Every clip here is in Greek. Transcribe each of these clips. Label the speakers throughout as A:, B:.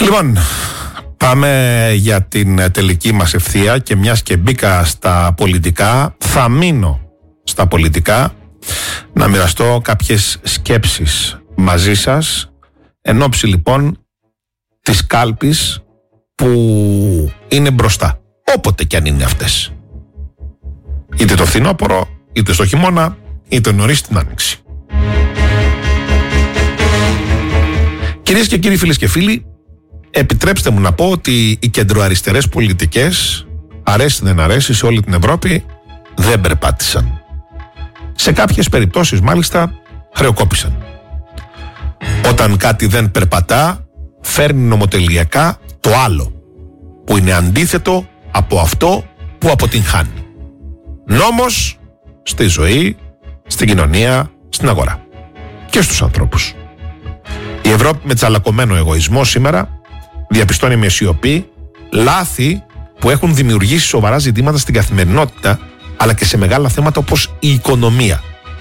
A: Λοιπόν, πάμε για την τελική μας ευθεία και μιας και μπήκα στα πολιτικά, θα μείνω στα πολιτικά, να μοιραστώ κάποιες σκέψεις μαζί σας εν ώψη λοιπόν της κάλπης που είναι μπροστά, όποτε κι αν είναι αυτές. Είτε το φθινόπωρο, είτε στο χειμώνα, είτε νωρίς την άνοιξη. Κυρίες και κύριοι, φίλες και φίλοι, επιτρέψτε μου να πω ότι οι κεντροαριστερές πολιτικές, αρέσει δεν αρέσει, σε όλη την Ευρώπη δεν περπάτησαν. Σε κάποιες περιπτώσεις μάλιστα χρεοκόπησαν. Όταν κάτι δεν περπατά, φέρνει νομοτελειακά το άλλο, που είναι αντίθετο από αυτό που αποτυγχάνει. Νόμος στη ζωή, στην κοινωνία, στην αγορά και στους ανθρώπους. Η Ευρώπη με τσαλακωμένο εγωισμό σήμερα διαπιστώνει με σιωπή λάθη που έχουν δημιουργήσει σοβαρά ζητήματα στην καθημερινότητα, αλλά και σε μεγάλα θέματα όπως η οικονομία.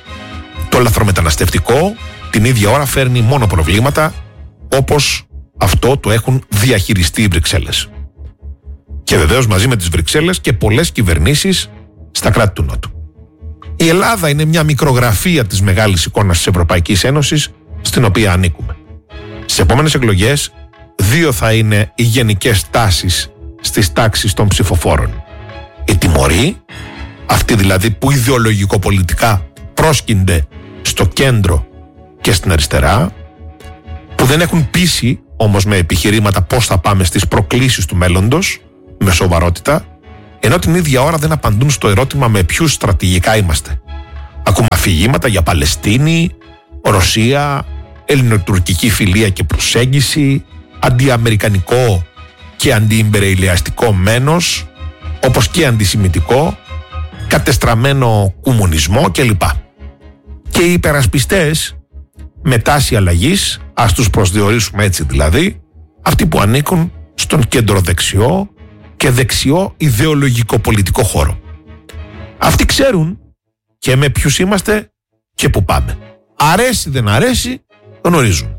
A: Το λαθρομεταναστευτικό την ίδια ώρα φέρνει μόνο προβλήματα, όπως αυτό το έχουν διαχειριστεί οι Βρυξέλλες. Και βεβαίως μαζί με τις Βρυξέλλες και πολλές κυβερνήσεις στα κράτη του Νότου. Η Ελλάδα είναι μια μικρογραφία της μεγάλης εικόνας της Ευρωπαϊκής Ένωσης, στην οποία ανήκουμε. Στις επόμενες εκλογές, δύο θα είναι οι γενικές τάσεις στις τάξεις των ψηφοφόρων. Οι τιμωροί, αυτοί δηλαδή που ιδεολογικοπολιτικά πρόσκυνται στο κέντρο και στην αριστερά, που δεν έχουν πείσει όμως με επιχειρήματα πώς θα πάμε στις προκλήσεις του μέλλοντος, με σοβαρότητα, ενώ την ίδια ώρα δεν απαντούν στο ερώτημα με ποιους στρατηγικά είμαστε. Ακούμε αφηγήματα για Παλαιστίνη, Ρωσία, ελληνοτουρκική φιλία και προσέγγιση, αντιαμερικανικό και αντιυμπεριαλιστικό μένος, όπως και αντισημιτικό, κατεστραμμένο κομμουνισμό κλπ. Και οι υπερασπιστές με τάση αλλαγής, ας τους προσδιορίσουμε έτσι δηλαδή, αυτοί που ανήκουν στον κεντροδεξιό και δεξιό ιδεολογικό πολιτικό χώρο. Αυτοί ξέρουν και με ποιους είμαστε και που πάμε. Αρέσει δεν αρέσει, γνωρίζουν.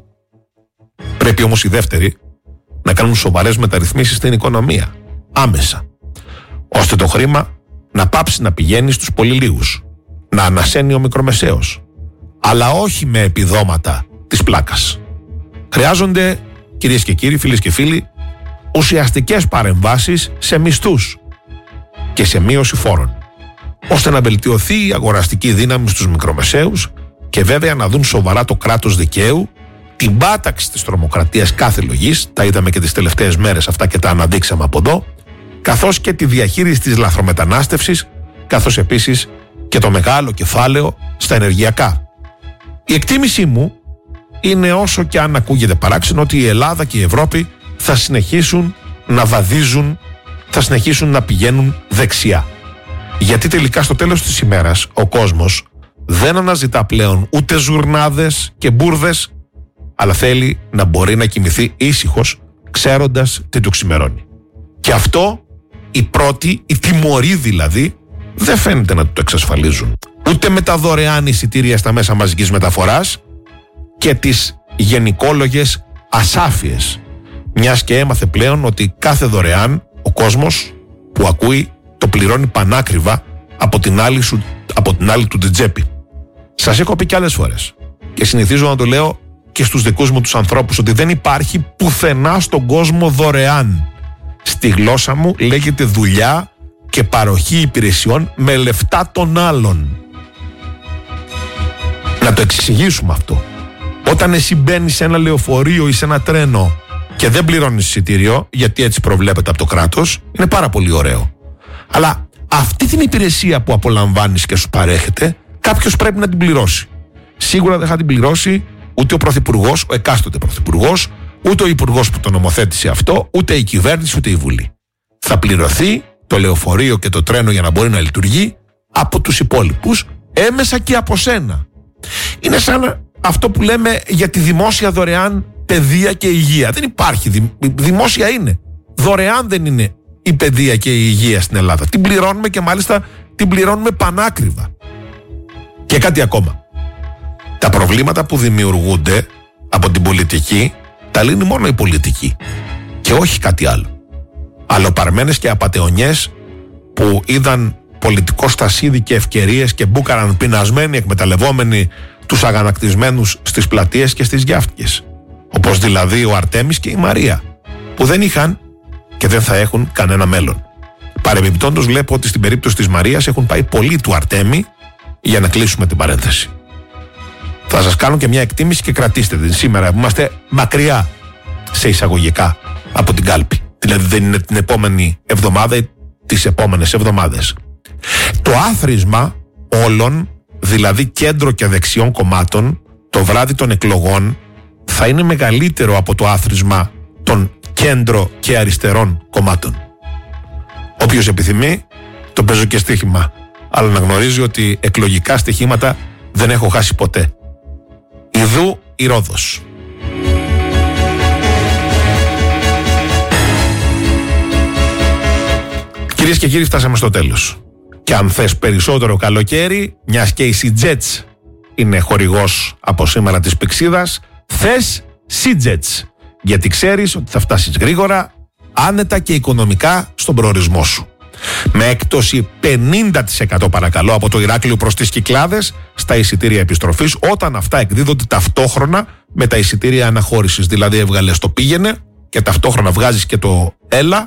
A: Πρέπει όμως οι δεύτεροι να κάνουν σοβαρές μεταρρυθμίσεις στην οικονομία, άμεσα, ώστε το χρήμα να πάψει να πηγαίνει στους πολύ λίγους, να ανασένει ο μικρομεσαίος, αλλά όχι με επιδόματα της πλάκας. Χρειάζονται, κυρίες και κύριοι, φίλες και φίλοι, ουσιαστικές παρεμβάσεις σε μισθούς και σε μείωση φόρων, ώστε να βελτιωθεί η αγοραστική δύναμη στους μικρομεσαίους και βέβαια να δουν σοβαρά το κράτος δικαίου, την πάταξη της τρομοκρατίας κάθε λογής, τα είδαμε και τις τελευταίες μέρες αυτά και τα αναδείξαμε από εδώ, καθώς και τη διαχείριση της λαθρομετανάστευσης, καθώς επίσης και το μεγάλο κεφάλαιο στα ενεργειακά. Η εκτίμησή μου είναι, όσο και αν ακούγεται παράξενο, ότι η Ελλάδα και η Ευρώπη θα συνεχίσουν να βαδίζουν, θα συνεχίσουν να πηγαίνουν δεξιά. Γιατί τελικά στο τέλος της ημέρας ο κόσμος δεν αναζητά πλέον ούτε ζουρνάδες και μπουρδες, αλλά θέλει να μπορεί να κοιμηθεί ήσυχος, ξέροντας τι του ξημερώνει. Και αυτό οι πρώτοι, οι τιμωροί δηλαδή, δεν φαίνεται να το εξασφαλίζουν. Ούτε με τα δωρεάν εισιτήρια στα μέσα μαζικής μεταφοράς και τις γενικόλογες ασάφειες. Μιας και έμαθε πλέον ότι κάθε δωρεάν ο κόσμος που ακούει το πληρώνει πανάκριβα από την άλλη του την τσέπη. Σας έχω πει κι άλλες φορές και συνηθίζω να το λέω και στους δικούς μου τους ανθρώπους, ότι δεν υπάρχει πουθενά στον κόσμο δωρεάν. Στη γλώσσα μου λέγεται δουλειά και παροχή υπηρεσιών με λεφτά των άλλων. Να το εξηγήσουμε αυτό. Όταν εσύ μπαίνεις σε ένα λεωφορείο ή σε ένα τρένο και δεν πληρώνεις εισιτήριο, γιατί έτσι προβλέπεται από το κράτος, είναι πάρα πολύ ωραίο. Αλλά αυτή την υπηρεσία που απολαμβάνεις και σου παρέχεται, κάποιος πρέπει να την πληρώσει. Σίγουρα δεν θα την πληρώσει ούτε ο πρωθυπουργός, ο εκάστοτε πρωθυπουργός, ούτε ο υπουργός που το νομοθέτησε αυτό, ούτε η κυβέρνηση, ούτε η Βουλή. Θα πληρωθεί το λεωφορείο και το τρένο για να μπορεί να λειτουργεί από τους υπόλοιπους, έμεσα και από σένα. Είναι σαν αυτό που λέμε για τη δημόσια δωρεάν παιδεία και υγεία. Δεν υπάρχει. Δημόσια είναι. Δωρεάν δεν είναι η παιδεία και η υγεία στην Ελλάδα. Την πληρώνουμε και μάλιστα την πληρώνουμε πανάκριβα. Και κάτι ακόμα. Τα προβλήματα που δημιουργούνται από την πολιτική τα λύνει μόνο η πολιτική. Και όχι κάτι άλλο. Αλλοπαρμένες και απατεωνιές που είδαν πολιτικό στασίδι και ευκαιρίες και μπούκαραν πεινασμένοι, εκμεταλλευόμενοι τους αγανακτισμένους στις πλατείες και στις γιάφτικες. Όπως δηλαδή ο Αρτέμις και η Μαρία, που δεν είχαν και δεν θα έχουν κανένα μέλλον. Παρεμπιπτόντως βλέπω ότι στην περίπτωση της Μαρίας έχουν πάει πολλοί του Αρτέμι, για να κλείσουμε την παρένθεση. Θα σας κάνω και μια εκτίμηση και κρατήστε την σήμερα που είμαστε μακριά σε εισαγωγικά από την κάλπη. Δηλαδή δεν είναι την επόμενη εβδομάδα ή τις επόμενες εβδομάδες. Το άθροισμα όλων, δηλαδή κέντρο και δεξιών κομμάτων, το βράδυ των εκλογών θα είναι μεγαλύτερο από το άθροισμα των κέντρο και αριστερών κομμάτων. Όποιος επιθυμεί, το παίζω και στοίχημα, αλλά να γνωρίζει ότι εκλογικά στοιχήματα δεν έχω χάσει ποτέ. Ιδού η Ρόδος. Κυρίες και κύριοι, φτάσαμε στο τέλος. Και αν θες περισσότερο καλοκαίρι, μιας και η EasyJets είναι χορηγός από σήμερα της Πυξίδας, θες EasyJets, γιατί ξέρεις ότι θα φτάσεις γρήγορα, άνετα και οικονομικά στον προορισμό σου. Με έκπτωση 50% παρακαλώ από το Ηράκλειο προς τις Κυκλάδες στα εισιτήρια επιστροφής, όταν αυτά εκδίδονται ταυτόχρονα με τα εισιτήρια αναχώρησης. Δηλαδή έβγαλες το πήγαινε και ταυτόχρονα βγάζεις και το έλα,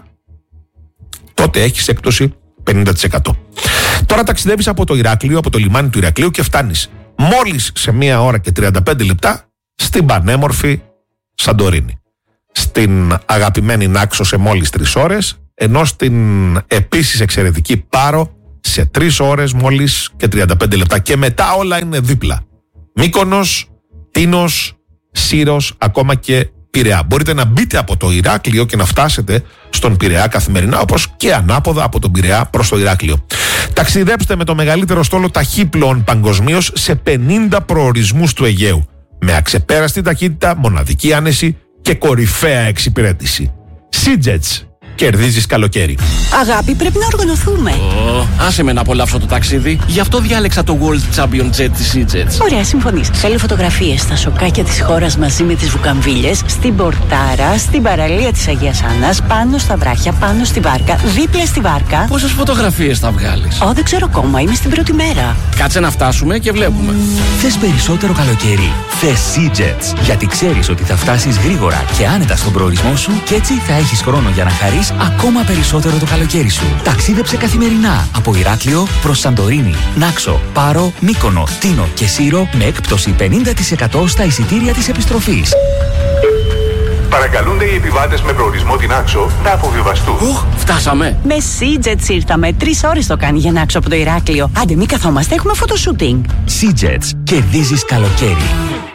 A: τότε έχεις έκπτωση 50%. Τώρα ταξιδεύεις από το Ηράκλειο, από το λιμάνι του Ηρακλείου και φτάνεις μόλις σε 1 ώρα και 35 λεπτά στην πανέμορφη Σαντορίνη. Στην αγαπημένη Νάξο σε μόλις 3 ώρες, ενώ στην επίσης εξαιρετική Πάρο σε 3 ώρες μόλις και 35 λεπτά. Και μετά όλα είναι δίπλα. Μύκονος, Τίνος, Σύρος, ακόμα και Πειραιά. Μπορείτε να μπείτε από το Ηράκλειο και να φτάσετε στον Πειραιά καθημερινά, όπως και ανάποδα από τον Πειραιά προς το Ηράκλειο. Ταξιδέψτε με το μεγαλύτερο στόλο ταχύπλοων παγκοσμίως σε 50 προορισμούς του Αιγαίου. Με αξεπέραστη ταχύτητα, μοναδική άνεση και κορυφαία εξυπηρέτηση. EasyJets. Κερδίζεις καλοκαίρι.
B: Αγάπη, πρέπει να οργανωθούμε.
C: Άσε με να απολαύσω το ταξίδι. Γι' αυτό διάλεξα το World Champion Jet της EasyJets.
B: Ωραία, συμφωνείς. Θέλω φωτογραφίες στα σοκάκια της χώρας μαζί με τις βουκαμβίλες, στην Πορτάρα, στην παραλία της Αγίας Άννας, πάνω στα βράχια, πάνω στη βάρκα, δίπλα στη βάρκα.
C: Πόσες φωτογραφίες θα βγάλεις?
B: Δεν ξέρω ακόμα, είμαι στην πρώτη μέρα.
C: Κάτσε να φτάσουμε και βλέπουμε.
D: Θες περισσότερο καλοκαίρι? Θες EasyJets. Γιατί ξέρεις ότι θα φτάσεις γρήγορα και άνετα στον προορισμό σου και έτσι θα έχεις χρόνο για να χαρείς ακόμα περισσότερο το καλοκαίρι σου. Ταξίδεψε καθημερινά από Ηράκλειο προς Σαντορίνη, Νάξο, Πάρο, Μύκονο, Τίνο και Σύρο με έκπτωση 50% στα εισιτήρια της επιστροφής.
E: Παρακαλούνται οι επιβάτες με προορισμό την Νάξο να αποβιβαστούν.
C: Φτάσαμε.
B: Με EasyJets ήρθαμε. 3 ώρες το κάνει για να Νάξο από το Ηράκλειο. Άντε, μην καθόμαστε, έχουμε φωτοσούτινγκ.
D: EasyJets. Κερδίζεις καλοκαίρι.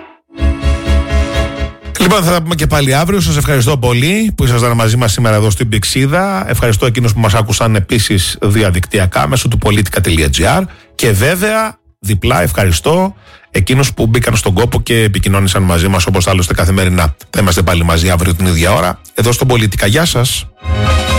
A: Λοιπόν, θα τα πούμε και πάλι αύριο. Σας ευχαριστώ πολύ που ήσασταν μαζί μας σήμερα εδώ στην Πυξίδα. Ευχαριστώ εκείνους που μας άκουσαν επίσης διαδικτυακά μέσω του politica.gr. Και βέβαια, διπλά ευχαριστώ εκείνους που μπήκαν στον κόπο και επικοινώνησαν μαζί μας, όπως άλλωστε καθημερινά. Θα είμαστε πάλι μαζί αύριο την ίδια ώρα, εδώ στο Πολίτικα. Γεια σας.